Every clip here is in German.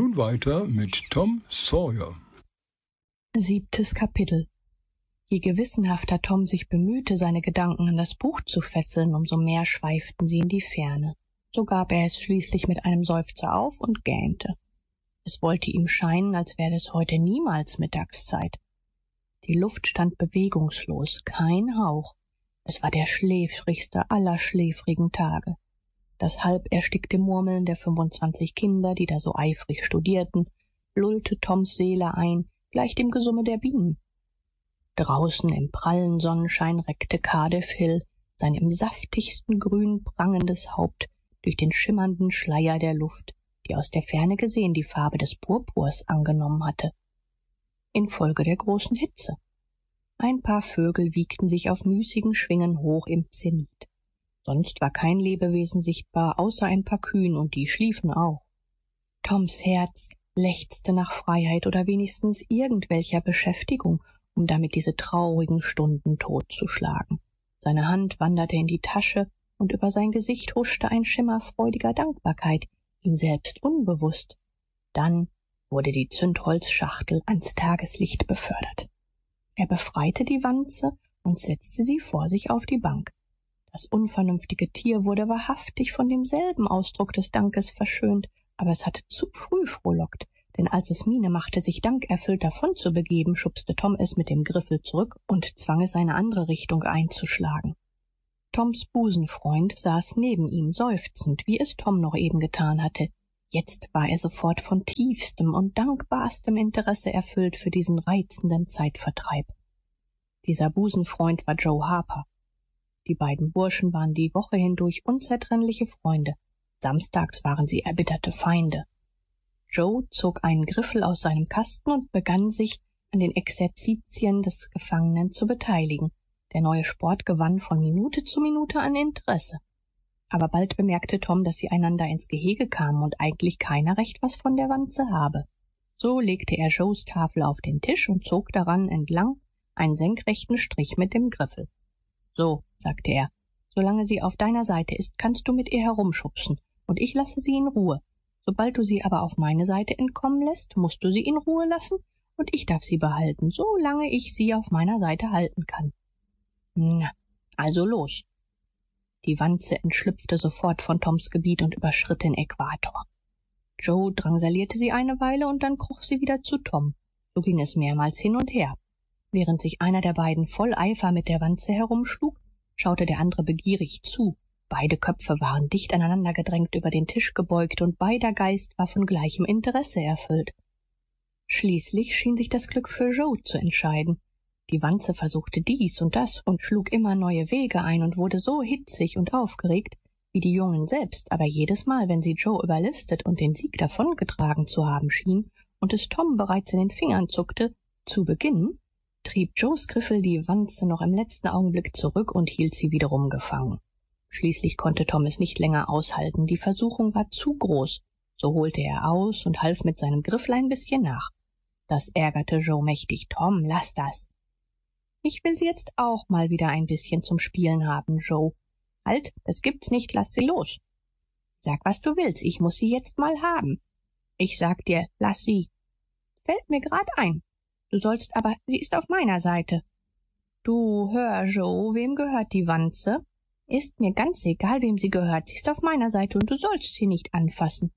Nun weiter mit Tom Sawyer. 7. Kapitel. Je gewissenhafter Tom sich bemühte, seine Gedanken an das Buch zu fesseln, umso mehr schweiften sie in die Ferne. So gab er es schließlich mit einem Seufzer auf und gähnte. Es wollte ihm scheinen, als werde es heute niemals Mittagszeit. Die Luft stand bewegungslos, kein Hauch. Es war der schläfrigste aller schläfrigen Tage. Das halb erstickte Murmeln der 25 Kinder, die da so eifrig studierten, lullte Toms Seele ein, gleich dem Gesumme der Bienen. Draußen im prallen Sonnenschein reckte Cardiff Hill sein im saftigsten Grün prangendes Haupt durch den schimmernden Schleier der Luft, die aus der Ferne gesehen die Farbe des Purpurs angenommen hatte, infolge der großen Hitze. Ein paar Vögel wiegten sich auf müßigen Schwingen hoch im Zenit. Sonst war kein Lebewesen sichtbar, außer ein paar Kühen, und die schliefen auch. Toms Herz lechzte nach Freiheit oder wenigstens irgendwelcher Beschäftigung, um damit diese traurigen Stunden totzuschlagen. Seine Hand wanderte in die Tasche, und über sein Gesicht huschte ein Schimmer freudiger Dankbarkeit, ihm selbst unbewusst. Dann wurde die Zündholzschachtel ans Tageslicht befördert. Er befreite die Wanze und setzte sie vor sich auf die Bank. Das unvernünftige Tier wurde wahrhaftig von demselben Ausdruck des Dankes verschönt, aber es hatte zu früh frohlockt, denn als es Miene machte, sich dankerfüllt davonzubegeben, schubste Tom es mit dem Griffel zurück und zwang es, eine andere Richtung einzuschlagen. Toms Busenfreund saß neben ihm, seufzend, wie es Tom noch eben getan hatte. Jetzt war er sofort von tiefstem und dankbarstem Interesse erfüllt für diesen reizenden Zeitvertreib. Dieser Busenfreund war Joe Harper. Die beiden Burschen waren die Woche hindurch unzertrennliche Freunde. Samstags waren sie erbitterte Feinde. Joe zog einen Griffel aus seinem Kasten und begann sich an den Exerzitien des Gefangenen zu beteiligen. Der neue Sport gewann von Minute zu Minute an Interesse. Aber bald bemerkte Tom, dass sie einander ins Gehege kamen und eigentlich keiner recht was von der Wanze habe. So legte er Joes Tafel auf den Tisch und zog daran entlang einen senkrechten Strich mit dem Griffel. »So«, sagte er, »solange sie auf deiner Seite ist, kannst du mit ihr herumschubsen, und ich lasse sie in Ruhe. Sobald du sie aber auf meine Seite entkommen lässt, musst du sie in Ruhe lassen, und ich darf sie behalten, solange ich sie auf meiner Seite halten kann.« »Na, also los.« Die Wanze entschlüpfte sofort von Toms Gebiet und überschritt den Äquator. Joe drangsalierte sie eine Weile, und dann kroch sie wieder zu Tom. So ging es mehrmals hin und her. Während sich einer der beiden voll Eifer mit der Wanze herumschlug, schaute der andere begierig zu. Beide Köpfe waren dicht aneinander gedrängt, über den Tisch gebeugt, und beider Geist war von gleichem Interesse erfüllt. Schließlich schien sich das Glück für Joe zu entscheiden. Die Wanze versuchte dies und das und schlug immer neue Wege ein und wurde so hitzig und aufgeregt wie die Jungen selbst, aber jedes Mal, wenn sie Joe überlistet und den Sieg davongetragen zu haben schien und es Tom bereits in den Fingern zuckte, zu beginnen, trieb Joes Griffel die Wanze noch im letzten Augenblick zurück und hielt sie wiederum gefangen. Schließlich konnte Tom es nicht länger aushalten, die Versuchung war zu groß. So holte er aus und half mit seinem Griffel ein bisschen nach. Das ärgerte Joe mächtig. »Tom, lass das.« »Ich will sie jetzt auch mal wieder ein bisschen zum Spielen haben, Joe.« »Halt, das gibt's nicht, lass sie los.« »Sag, was du willst, ich muss sie jetzt mal haben.« »Ich sag dir, lass sie.« »Fällt mir grad ein. Du sollst aber, sie ist auf meiner Seite.« »Du, hör, Joe, wem gehört die Wanze?« »Ist mir ganz egal, wem sie gehört. Sie ist auf meiner Seite und du sollst sie nicht anfassen.«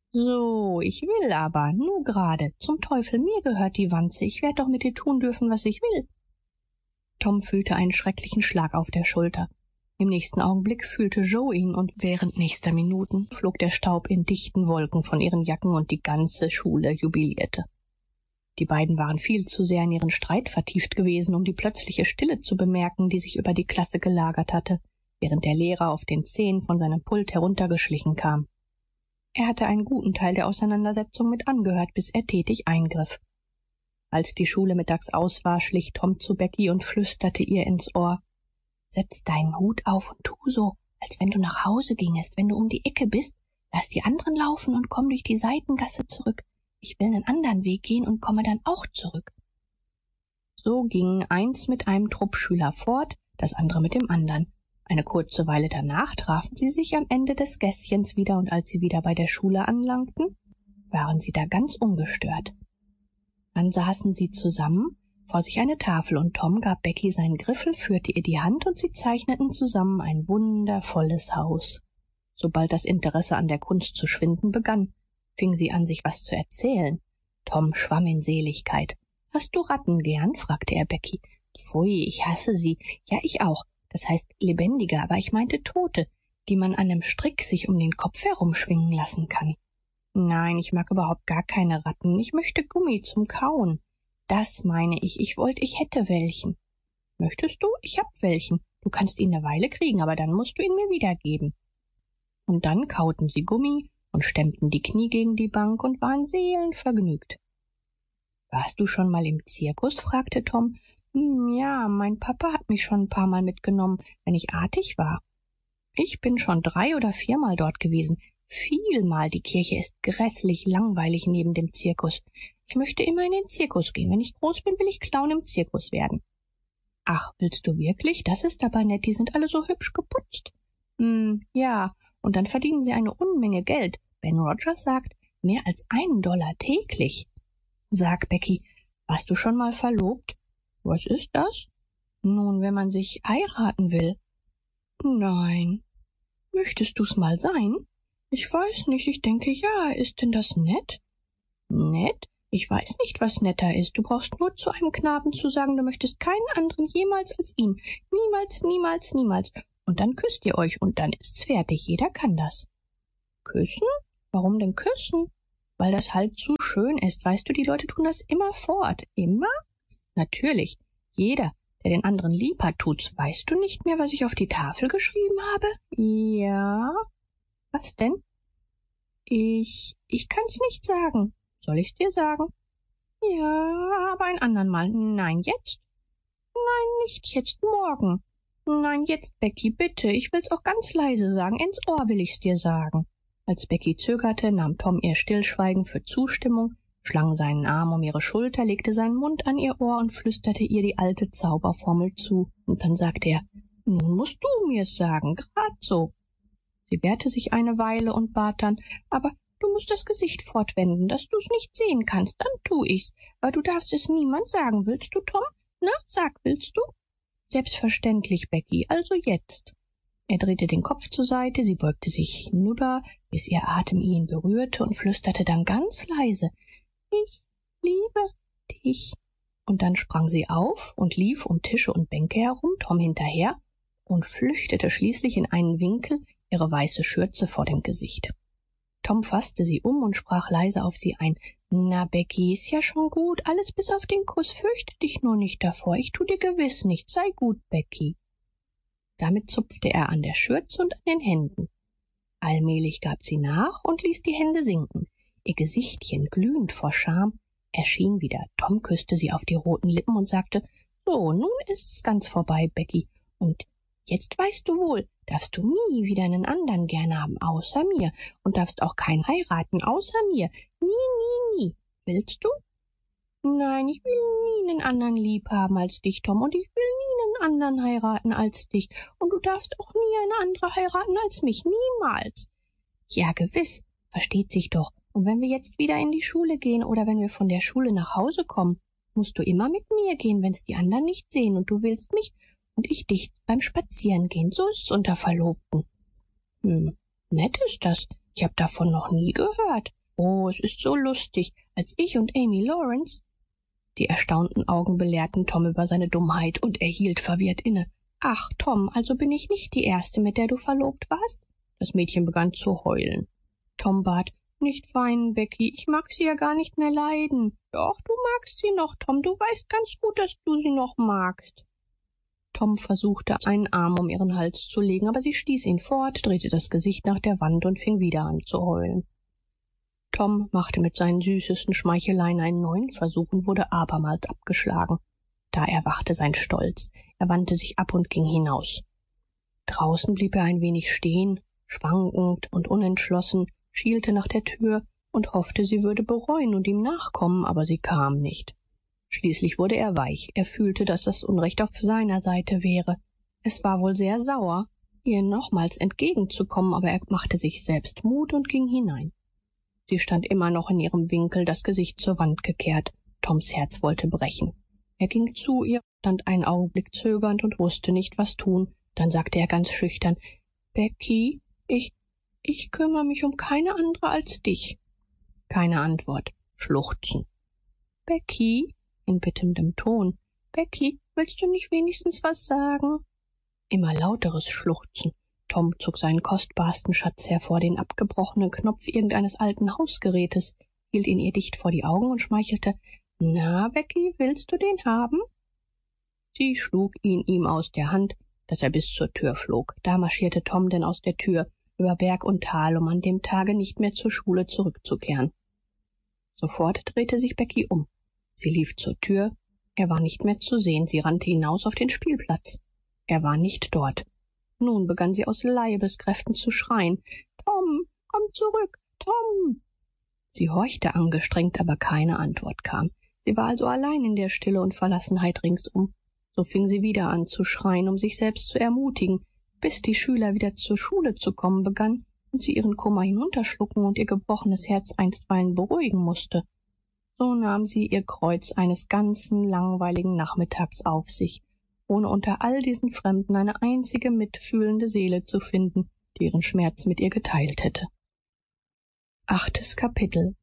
»So, ich will aber, nur gerade. Zum Teufel, mir gehört die Wanze. Ich werd doch mit ihr tun dürfen, was ich will.« Tom fühlte einen schrecklichen Schlag auf der Schulter. Im nächsten Augenblick fühlte Joe ihn, und während nächster Minuten flog der Staub in dichten Wolken von ihren Jacken und die ganze Schule jubilierte. Die beiden waren viel zu sehr in ihren Streit vertieft gewesen, um die plötzliche Stille zu bemerken, die sich über die Klasse gelagert hatte, während der Lehrer auf den Zehen von seinem Pult heruntergeschlichen kam. Er hatte einen guten Teil der Auseinandersetzung mit angehört, bis er tätig eingriff. Als die Schule mittags aus war, schlich Tom zu Becky und flüsterte ihr ins Ohr: »Setz deinen Hut auf und tu so, als wenn du nach Hause gingest. Wenn du um die Ecke bist, lass die anderen laufen und komm durch die Seitengasse zurück. Ich will einen anderen Weg gehen und komme dann auch zurück.« So gingen eins mit einem Trupp Schüler fort, das andere mit dem anderen. Eine kurze Weile danach trafen sie sich am Ende des Gässchens wieder, und als sie wieder bei der Schule anlangten, waren sie da ganz ungestört. Dann saßen sie zusammen vor sich eine Tafel und Tom gab Becky seinen Griffel, führte ihr die Hand und sie zeichneten zusammen ein wundervolles Haus. Sobald das Interesse an der Kunst zu schwinden begann, fing sie an, sich was zu erzählen. Tom schwamm in Seligkeit. »Hast du Ratten gern?« fragte er Becky. »Pfui, ich hasse sie. Ja, ich auch. Das heißt lebendige, aber ich meinte tote, die man an einem Strick sich um den Kopf herumschwingen lassen kann.« »Nein, ich mag überhaupt gar keine Ratten. Ich möchte Gummi zum Kauen.« »Das meine ich. Ich wollte, ich hätte welchen.« »Möchtest du? Ich hab welchen. Du kannst ihn eine Weile kriegen, aber dann musst du ihn mir wiedergeben.« Und dann kauten sie Gummi und stemmten die Knie gegen die Bank und waren seelenvergnügt. »Warst du schon mal im Zirkus?« fragte Tom. Ja, mein Papa hat mich schon ein paar Mal mitgenommen, wenn ich artig war.« »Ich bin schon 3 oder 4 Mal dort gewesen. Vielmal. Die Kirche ist grässlich langweilig neben dem Zirkus. Ich möchte immer in den Zirkus gehen. Wenn ich groß bin, will ich Clown im Zirkus werden.« »Ach, willst du wirklich? Das ist aber nett. Die sind alle so hübsch geputzt.« Ja, und dann verdienen sie eine Unmenge Geld. Ben Rogers sagt, mehr als $1 täglich.« »Sag, Becky, warst du schon mal verlobt?« »Was ist das?« »Nun, wenn man sich heiraten will.« »Nein.« »Möchtest du's mal sein?« »Ich weiß nicht, ich denke ja. Ist denn das nett?« »Nett? Ich weiß nicht, was netter ist. Du brauchst nur zu einem Knaben zu sagen, du möchtest keinen anderen jemals als ihn. Niemals, niemals, niemals. Und dann küsst ihr euch und dann ist's fertig. Jeder kann das.« »Küssen? Warum denn küssen?« »Weil das halt zu schön ist. Weißt du, die Leute tun das immerfort.« »Immer?« »Natürlich. Jeder, der den anderen lieb hat, tut's. Weißt du nicht mehr, was ich auf die Tafel geschrieben habe?« »Ja.« »Was denn?« Ich kann's nicht sagen.« »Soll ich's dir sagen?« »Ja, aber ein andern Mal.« »Nein, jetzt?« »Nein, nicht jetzt, morgen.« »Nein, jetzt, Becky, bitte. Ich will's auch ganz leise sagen. Ins Ohr will ich's dir sagen.« Als Becky zögerte, nahm Tom ihr Stillschweigen für Zustimmung, schlang seinen Arm um ihre Schulter, legte seinen Mund an ihr Ohr und flüsterte ihr die alte Zauberformel zu. Und dann sagte er, »Nun musst du mir's sagen, grad so.« Sie wehrte sich eine Weile und bat dann, »Aber du musst das Gesicht fortwenden, dass du's nicht sehen kannst, dann tu ich's. Aber du darfst es niemand sagen. Willst du, Tom? Na, sag, willst du?« »Selbstverständlich, Becky, also jetzt.« Er drehte den Kopf zur Seite, sie beugte sich hinüber, bis ihr Atem ihn berührte und flüsterte dann ganz leise, »Ich liebe dich.« Und dann sprang sie auf und lief um Tische und Bänke herum, Tom hinterher, und flüchtete schließlich in einen Winkel, ihre weiße Schürze vor dem Gesicht. Tom fasste sie um und sprach leise auf sie ein, »Na, Becky, ist ja schon gut, alles bis auf den Kuss, fürchte dich nur nicht davor, ich tu dir gewiss nichts, sei gut, Becky.« Damit zupfte er an der Schürze und an den Händen. Allmählich gab sie nach und ließ die Hände sinken. Ihr Gesichtchen, glühend vor Scham, erschien wieder. Tom küsste sie auf die roten Lippen und sagte, »So, nun ist's ganz vorbei, Becky. Und jetzt weißt du wohl, darfst du nie wieder einen anderen gern haben, außer mir. Und darfst auch keinen heiraten, außer mir. Nie, nie, nie. Willst du?« »Nein, ich will nie einen anderen lieb haben als dich, Tom. Und ich will nie einen anderen heiraten als dich. Und du darfst auch nie eine andere heiraten als mich. Niemals.« »Ja, gewiss. Versteht sich doch. Und wenn wir jetzt wieder in die Schule gehen oder wenn wir von der Schule nach Hause kommen, musst du immer mit mir gehen, wenn's die anderen nicht sehen und du willst mich und ich dich beim Spazierengehen. So ist's unter Verlobten.« Nett ist das. Ich hab davon noch nie gehört. Oh, es ist so lustig. Als ich und Amy Lawrence. Die erstaunten Augen belehrten Tom über seine Dummheit und er hielt verwirrt inne. »Ach, Tom, also bin ich nicht die Erste, mit der du verlobt warst?« Das Mädchen begann zu heulen. Tom bat, »Nicht weinen, Becky, ich mag sie ja gar nicht mehr leiden.« »Doch, du magst sie noch, Tom, du weißt ganz gut, dass du sie noch magst.« Tom versuchte, einen Arm um ihren Hals zu legen, aber sie stieß ihn fort, drehte das Gesicht nach der Wand und fing wieder an zu heulen. Tom machte mit seinen süßesten Schmeicheleien einen neuen Versuch und wurde abermals abgeschlagen. Da erwachte sein Stolz. Er wandte sich ab und ging hinaus. Draußen blieb er ein wenig stehen, schwankend und unentschlossen, schielte nach der Tür und hoffte, sie würde bereuen und ihm nachkommen, aber sie kam nicht. Schließlich wurde er weich. Er fühlte, dass das Unrecht auf seiner Seite wäre. Es war wohl sehr sauer, ihr nochmals entgegenzukommen, aber er machte sich selbst Mut und ging hinein. Sie stand immer noch in ihrem Winkel, das Gesicht zur Wand gekehrt. Toms Herz wollte brechen. Er ging zu ihr, stand einen Augenblick zögernd und wusste nicht, was tun. Dann sagte er ganz schüchtern: »Becky, ich kümmere mich um keine andere als dich.« Keine Antwort. Schluchzen. »Becky«, in bittendem Ton, »Becky, willst du nicht wenigstens was sagen?« Immer lauteres Schluchzen. Tom zog seinen kostbarsten Schatz hervor, den abgebrochenen Knopf irgendeines alten Hausgerätes, hielt ihn ihr dicht vor die Augen und schmeichelte: »Na, Becky, willst du den haben?« Sie schlug ihn ihm aus der Hand, dass er bis zur Tür flog. Da marschierte Tom denn aus der Tür, über Berg und Tal, um an dem Tage nicht mehr zur Schule zurückzukehren. Sofort drehte sich Becky um. Sie lief zur Tür. Er war nicht mehr zu sehen. Sie rannte hinaus auf den Spielplatz. Er war nicht dort. Nun begann sie aus Leibeskräften zu schreien: »Tom, komm zurück, Tom!« Sie horchte angestrengt, aber keine Antwort kam. Sie war also allein in der Stille und Verlassenheit ringsum. So fing sie wieder an zu schreien, um sich selbst zu ermutigen, bis die Schüler wieder zur Schule zu kommen begannen und sie ihren Kummer hinunterschlucken und ihr gebrochenes Herz einstweilen beruhigen musste. So nahm sie ihr Kreuz eines ganzen langweiligen Nachmittags auf sich, ohne unter all diesen Fremden eine einzige mitfühlende Seele zu finden, die ihren Schmerz mit ihr geteilt hätte. 8. Kapitel.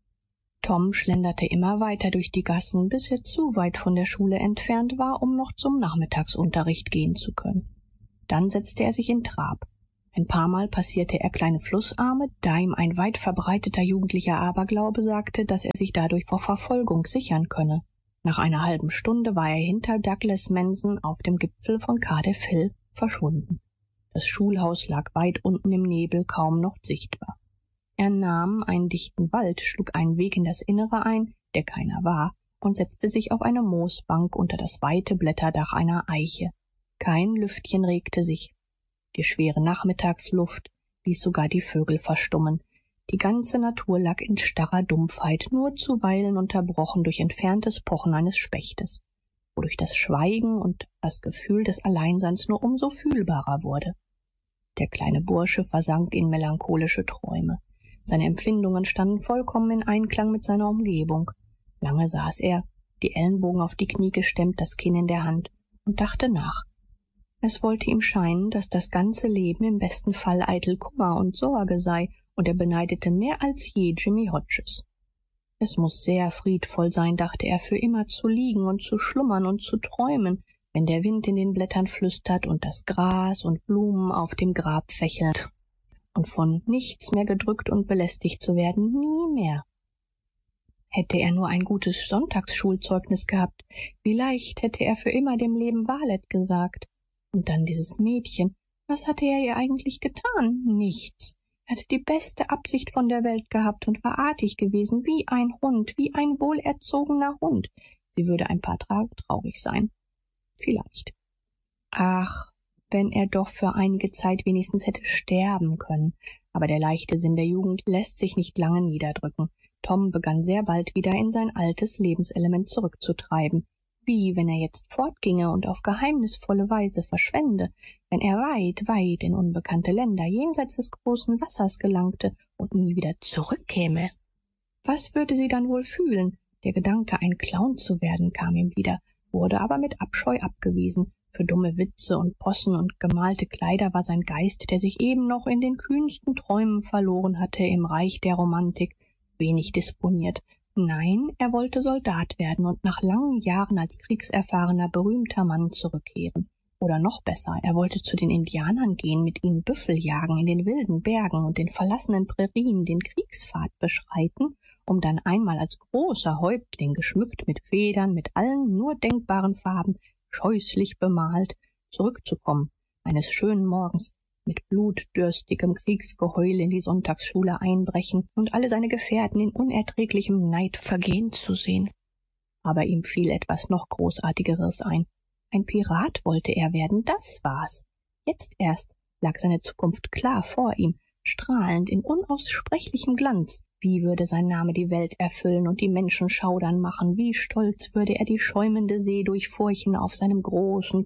Tom schlenderte immer weiter durch die Gassen, bis er zu weit von der Schule entfernt war, um noch zum Nachmittagsunterricht gehen zu können. Dann setzte er sich in Trab. Ein paar Mal passierte er kleine Flussarme, da ihm ein weit verbreiteter jugendlicher Aberglaube sagte, dass er sich dadurch vor Verfolgung sichern könne. Nach einer halben Stunde war er hinter Douglas Mansion auf dem Gipfel von Cardiff Hill verschwunden. Das Schulhaus lag weit unten im Nebel, kaum noch sichtbar. Er nahm einen dichten Wald, schlug einen Weg in das Innere ein, der keiner war, und setzte sich auf eine Moosbank unter das weite Blätterdach einer Eiche. Kein Lüftchen regte sich. Die schwere Nachmittagsluft ließ sogar die Vögel verstummen. Die ganze Natur lag in starrer Dumpfheit, nur zuweilen unterbrochen durch entferntes Pochen eines Spechtes, wodurch das Schweigen und das Gefühl des Alleinseins nur umso fühlbarer wurde. Der kleine Bursche versank in melancholische Träume. Seine Empfindungen standen vollkommen in Einklang mit seiner Umgebung. Lange saß er, die Ellenbogen auf die Knie gestemmt, das Kinn in der Hand, und dachte nach. Es wollte ihm scheinen, dass das ganze Leben im besten Fall eitel Kummer und Sorge sei, und er beneidete mehr als je Jimmy Hodges. Es muß sehr friedvoll sein, dachte er, für immer zu liegen und zu schlummern und zu träumen, wenn der Wind in den Blättern flüstert und das Gras und Blumen auf dem Grab fächelt, und von nichts mehr gedrückt und belästigt zu werden, nie mehr. Hätte er nur ein gutes Sonntagsschulzeugnis gehabt, wie leicht hätte er für immer dem Leben Valet gesagt. Und dann dieses Mädchen, was hatte er ihr eigentlich getan? Nichts. Er hatte die beste Absicht von der Welt gehabt und war artig gewesen, wie ein Hund, wie ein wohlerzogener Hund. Sie würde ein paar Tage traurig sein. Vielleicht. Ach, wenn er doch für einige Zeit wenigstens hätte sterben können. Aber der leichte Sinn der Jugend lässt sich nicht lange niederdrücken. Tom begann sehr bald wieder in sein altes Lebenselement zurückzutreiben. Wie, wenn er jetzt fortginge und auf geheimnisvolle Weise verschwände, wenn er weit, weit in unbekannte Länder jenseits des großen Wassers gelangte und nie wieder zurückkäme. Was würde sie dann wohl fühlen? Der Gedanke, ein Clown zu werden, kam ihm wieder, wurde aber mit Abscheu abgewiesen. Für dumme Witze und Possen und gemalte Kleider war sein Geist, der sich eben noch in den kühnsten Träumen verloren hatte, im Reich der Romantik, wenig disponiert. Nein, er wollte Soldat werden und nach langen Jahren als kriegserfahrener, berühmter Mann zurückkehren. Oder noch besser, er wollte zu den Indianern gehen, mit ihnen Büffel jagen in den wilden Bergen und den verlassenen Prärien, den Kriegspfad beschreiten, um dann einmal als großer Häuptling, geschmückt mit Federn, mit allen nur denkbaren Farben, scheußlich bemalt, zurückzukommen, eines schönen Morgens, mit blutdürstigem Kriegsgeheul in die Sonntagsschule einbrechen und alle seine Gefährten in unerträglichem Neid vergehen zu sehen. Aber ihm fiel etwas noch Großartigeres ein. Ein Pirat wollte er werden, das war's. Jetzt erst lag seine Zukunft klar vor ihm, strahlend in unaussprechlichem Glanz. Wie würde sein Name die Welt erfüllen und die Menschen schaudern machen, wie stolz würde er die schäumende See durchfurchen auf seinem großen,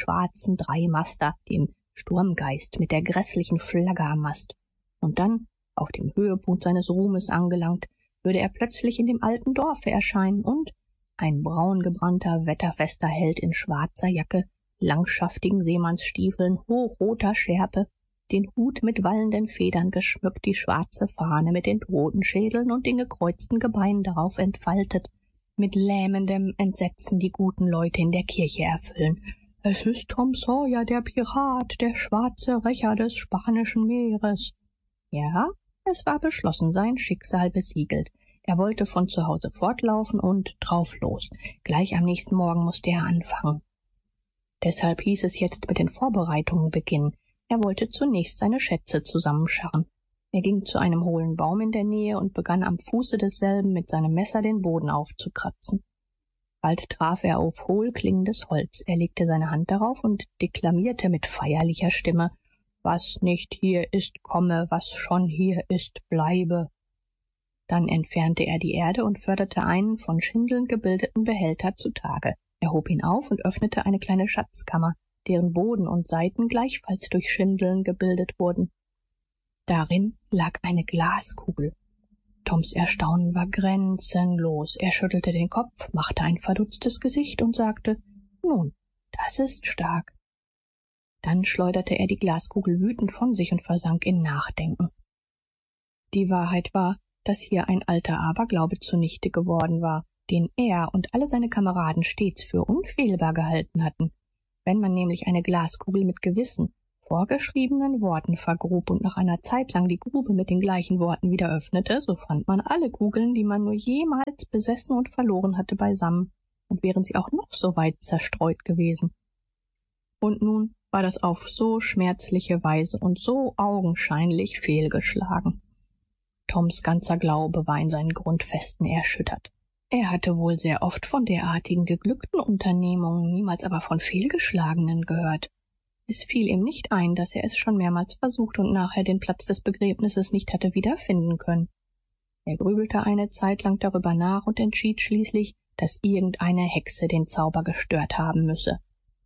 kohlschwarzen Dreimaster, dem Sturmgeist mit der grässlichen Flagge am Mast. Und dann, auf dem Höhepunkt seines Ruhmes angelangt, würde er plötzlich in dem alten Dorfe erscheinen und ein braungebrannter, wetterfester Held in schwarzer Jacke, langschaftigen Seemannsstiefeln, hochroter Schärpe, den Hut mit wallenden Federn geschmückt, die schwarze Fahne mit den Totenschädeln und den gekreuzten Gebeinen darauf entfaltet, mit lähmendem Entsetzen die guten Leute in der Kirche erfüllen. »Es ist Tom Sawyer, der Pirat, der schwarze Rächer des Spanischen Meeres.« Ja, es war beschlossen, sein Schicksal besiegelt. Er wollte von zu Hause fortlaufen und drauf los. Gleich am nächsten Morgen musste er anfangen. Deshalb hieß es jetzt mit den Vorbereitungen beginnen. Er wollte zunächst seine Schätze zusammenscharren. Er ging zu einem hohlen Baum in der Nähe und begann am Fuße desselben mit seinem Messer den Boden aufzukratzen. Bald traf er auf hohlklingendes Holz. Er legte seine Hand darauf und deklamierte mit feierlicher Stimme: »Was nicht hier ist, komme, was schon hier ist, bleibe.« Dann entfernte er die Erde und förderte einen von Schindeln gebildeten Behälter zutage. Er hob ihn auf und öffnete eine kleine Schatzkammer, deren Boden und Seiten gleichfalls durch Schindeln gebildet wurden. Darin lag eine Glaskugel. Toms Erstaunen war grenzenlos. Er schüttelte den Kopf, machte ein verdutztes Gesicht und sagte: »Nun, das ist stark.« Dann schleuderte er die Glaskugel wütend von sich und versank in Nachdenken. Die Wahrheit war, dass hier ein alter Aberglaube zunichte geworden war, den er und alle seine Kameraden stets für unfehlbar gehalten hatten. Wenn man nämlich eine Glaskugel mit gewissen, vorgeschriebenen Worten vergrub und nach einer Zeit lang die Grube mit den gleichen Worten wieder öffnete, so fand man alle Kugeln, die man nur jemals besessen und verloren hatte, beisammen, und wären sie auch noch so weit zerstreut gewesen. Und nun war das auf so schmerzliche Weise und so augenscheinlich fehlgeschlagen. Toms ganzer Glaube war in seinen Grundfesten erschüttert. Er hatte wohl sehr oft von derartigen geglückten Unternehmungen, niemals aber von fehlgeschlagenen gehört. Es fiel ihm nicht ein, dass er es schon mehrmals versucht und nachher den Platz des Begräbnisses nicht hatte wiederfinden können. Er grübelte eine Zeit lang darüber nach und entschied schließlich, dass irgendeine Hexe den Zauber gestört haben müsse.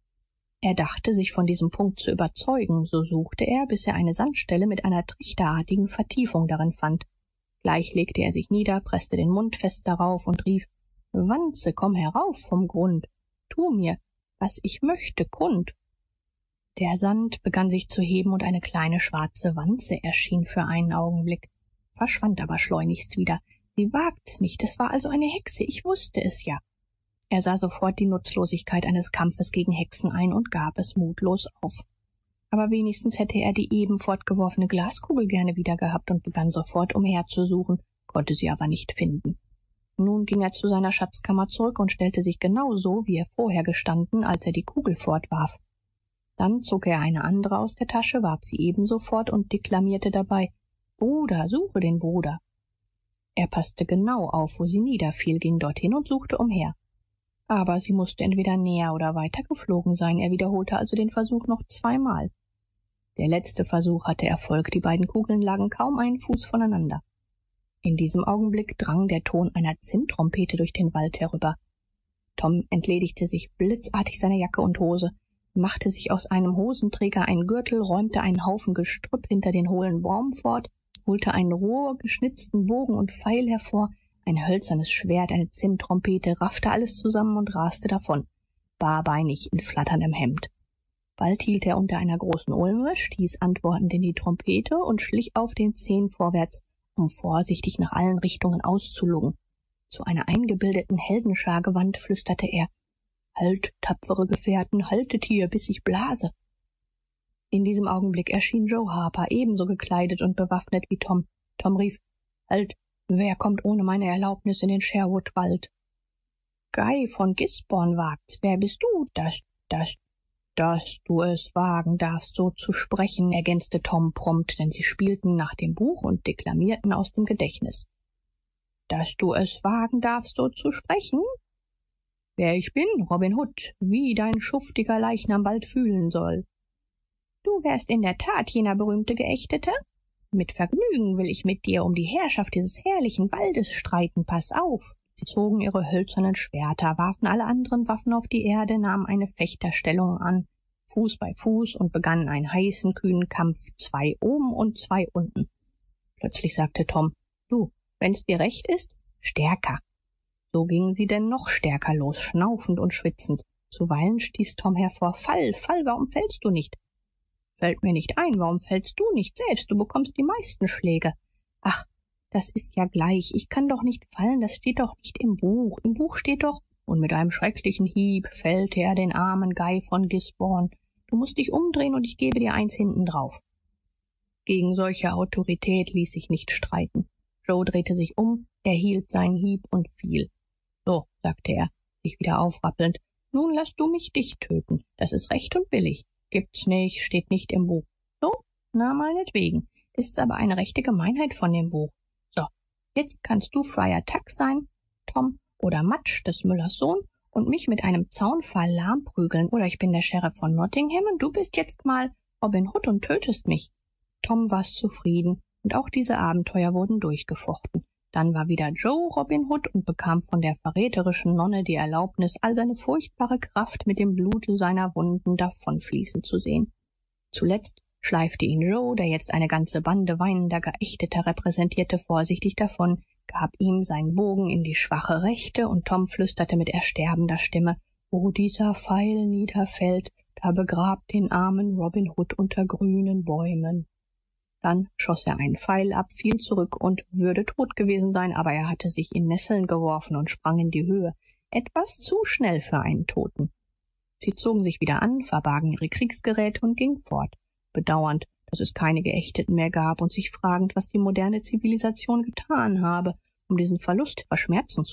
Er dachte, sich von diesem Punkt zu überzeugen, so suchte er, bis er eine Sandstelle mit einer trichterartigen Vertiefung darin fand. Gleich legte er sich nieder, presste den Mund fest darauf und rief: »Wanze, komm herauf vom Grund, tu mir, was ich möchte, kund.« Der Sand begann sich zu heben und eine kleine schwarze Wanze erschien für einen Augenblick, verschwand aber schleunigst wieder. Sie wagt's nicht, es war also eine Hexe, ich wusste es ja. Er sah sofort die Nutzlosigkeit eines Kampfes gegen Hexen ein und gab es mutlos auf. Aber wenigstens hätte er die eben fortgeworfene Glaskugel gerne wieder gehabt und begann sofort umherzusuchen, konnte sie aber nicht finden. Nun ging er zu seiner Schatzkammer zurück und stellte sich genau so, wie er vorher gestanden, als er die Kugel fortwarf. Dann zog er eine andere aus der Tasche, warf sie ebenso fort und deklamierte dabei: »Bruder, suche den Bruder.« Er passte genau auf, wo sie niederfiel, ging dorthin und suchte umher. Aber sie musste entweder näher oder weiter geflogen sein. Er wiederholte also den Versuch noch zweimal. Der letzte Versuch hatte Erfolg. Die beiden Kugeln lagen kaum einen Fuß voneinander. In diesem Augenblick drang der Ton einer Zinntrompete durch den Wald herüber. Tom entledigte sich blitzartig seiner Jacke und Hose, machte sich aus einem Hosenträger einen Gürtel, räumte einen Haufen Gestrüpp hinter den hohlen Baum fort, holte einen rohrgeschnitzten Bogen und Pfeil hervor, ein hölzernes Schwert, eine Zinntrompete, raffte alles zusammen und raste davon, barbeinig in flatterndem Hemd. Bald hielt er unter einer großen Ulme, stieß antwortend in die Trompete und schlich auf den Zehen vorwärts, um vorsichtig nach allen Richtungen auszulugen. Zu einer eingebildeten Heldenschar gewandt, flüsterte er: »Halt, tapfere Gefährten, haltet hier, bis ich blase.« In diesem Augenblick erschien Joe Harper, ebenso gekleidet und bewaffnet wie Tom. Tom rief: »Halt, wer kommt ohne meine Erlaubnis in den Sherwood-Wald?« »Guy von Gisborne wagt's. Wer bist du, dass du es wagen darfst, so zu sprechen«, ergänzte Tom prompt, denn sie spielten nach dem Buch und deklamierten aus dem Gedächtnis. »Dass du es wagen darfst, so zu sprechen? Wer ich bin, Robin Hood, wie dein schuftiger Leichnam bald fühlen soll.« »Du wärst in der Tat jener berühmte Geächtete? Mit Vergnügen will ich mit dir um die Herrschaft dieses herrlichen Waldes streiten. Pass auf.« Sie zogen ihre hölzernen Schwerter, warfen alle anderen Waffen auf die Erde, nahmen eine Fechterstellung an, Fuß bei Fuß, und begannen einen heißen, kühnen Kampf, 2 oben und 2 unten. Plötzlich sagte Tom: »Du, wenn's dir recht ist, stärker.« So gingen sie denn noch stärker los, schnaufend und schwitzend. Zuweilen stieß Tom hervor: »Fall, warum fällst du nicht?« »Fällt mir nicht ein, warum fällst du nicht selbst? Du bekommst die meisten Schläge.« »Ach, das ist ja gleich. Ich kann doch nicht fallen, das steht doch nicht im Buch. Im Buch steht doch: »Und mit einem schrecklichen Hieb fällte er den armen Guy von Gisborne. Du musst dich umdrehen und ich gebe dir eins hinten drauf.« Gegen solche Autorität ließ sich nicht streiten. Joe drehte sich um, erhielt seinen Hieb und fiel. »So«, sagte er, sich wieder aufrappelnd, »nun lass du mich dich töten. Das ist recht und billig. Gibt's nicht, steht nicht im Buch.« »So? Na, meinetwegen. Ist's aber eine rechte Gemeinheit von dem Buch. So, jetzt kannst du Friar Tuck sein, Tom, oder Mudge, des Müllers Sohn, und mich mit einem Zaunpfahl lahm prügeln, oder ich bin der Sheriff von Nottingham und du bist jetzt mal Robin Hood und tötest mich.« Tom war's zufrieden, und auch diese Abenteuer wurden durchgefochten. Dann war wieder Joe Robin Hood und bekam von der verräterischen Nonne die Erlaubnis, all seine furchtbare Kraft mit dem Blute seiner Wunden davonfließen zu sehen. Zuletzt schleifte ihn Joe, der jetzt eine ganze Bande weinender Geächteter repräsentierte, vorsichtig davon, gab ihm seinen Bogen in die schwache Rechte, und Tom flüsterte mit ersterbender Stimme: »Wo dieser Pfeil niederfällt, da begrabt den armen Robin Hood unter grünen Bäumen.« Dann schoss er einen Pfeil ab, fiel zurück und würde tot gewesen sein, aber er hatte sich in Nesseln geworfen und sprang in die Höhe, etwas zu schnell für einen Toten. Sie zogen sich wieder an, verbargen ihre Kriegsgeräte und gingen fort, bedauernd, dass es keine Geächteten mehr gab und sich fragend, was die moderne Zivilisation getan habe, um diesen Verlust verschmerzen zu